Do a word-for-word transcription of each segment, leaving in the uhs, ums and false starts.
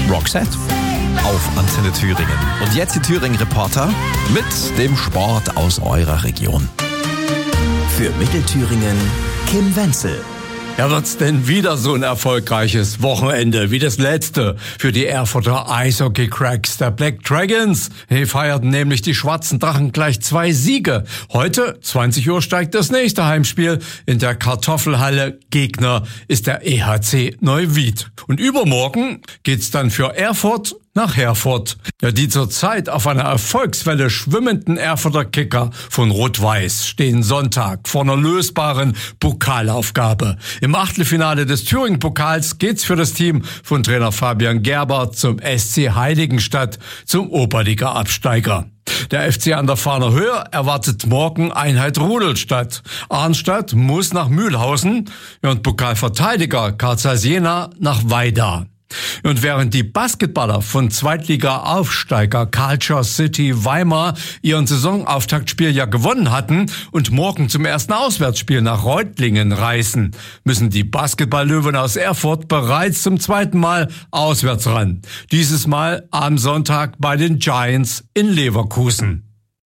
Roxette auf Antenne Thüringen. Und jetzt die Thüringen-Reporter mit dem Sport aus eurer Region. Für Mittelthüringen Kim Wenzel. Ja, wird's denn wieder so ein erfolgreiches Wochenende wie das letzte für die Erfurter Eishockey-Cracks der Black Dragons? Die feierten nämlich die Schwarzen Drachen gleich zwei Siege. Heute, zwanzig Uhr, steigt das nächste Heimspiel in der Kartoffelhalle. Gegner ist der E H C Neuwied. Und übermorgen geht's dann für Erfurt nach Herford. Ja, die zurzeit auf einer Erfolgswelle schwimmenden Erfurter Kicker von Rot-Weiß stehen Sonntag vor einer lösbaren Pokalaufgabe. Im Achtelfinale des Thüringen-Pokals geht's für das Team von Trainer Fabian Gerber zum S C Heiligenstadt, zum Oberliga-Absteiger. Der F C an der Fahner Höhe erwartet morgen Einheit Rudolstadt. Arnstadt muss nach Mühlhausen und Pokalverteidiger Karl Zeiss Jena nach Weida. Und während die Basketballer von Zweitliga-Aufsteiger Culture City Weimar ihren Saisonauftaktspiel ja gewonnen hatten und morgen zum ersten Auswärtsspiel nach Reutlingen reisen, müssen die Basketball-Löwen aus Erfurt bereits zum zweiten Mal auswärts ran. Dieses Mal am Sonntag bei den Giants in Leverkusen.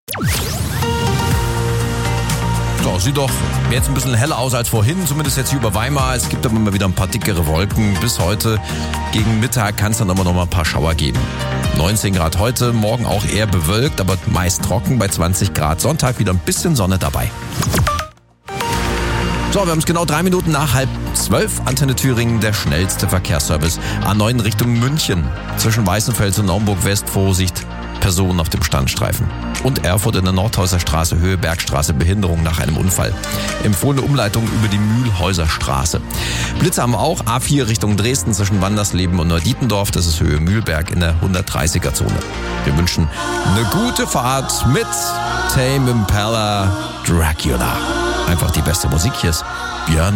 So, sieht doch jetzt ein bisschen heller aus als vorhin, zumindest jetzt hier über Weimar. Es gibt aber immer wieder ein paar dickere Wolken. Bis heute gegen Mittag kann es dann aber noch mal ein paar Schauer geben. neunzehn Grad heute, morgen auch eher bewölkt, aber meist trocken bei zwanzig Grad. Sonntag wieder ein bisschen Sonne dabei. So, wir haben es genau drei Minuten nach halb zwölf. Antenne Thüringen, der schnellste Verkehrsservice. A neun Richtung München. Zwischen Weißenfels und Naumburg West, Vorsicht, Personen auf dem Standstreifen. Und Erfurt in der Nordhäuser Straße, Höhe Bergstraße, Behinderung nach einem Unfall. Empfohlene Umleitung über die Mühlhäuser Straße. Blitze haben wir auch, A vier Richtung Dresden zwischen Wandersleben und Neudietendorf, das ist Höhe Mühlberg in der hundertdreißiger Zone. Wir wünschen eine gute Fahrt mit Tame Impala Dracula. Einfach die beste Musik, hier ist Björn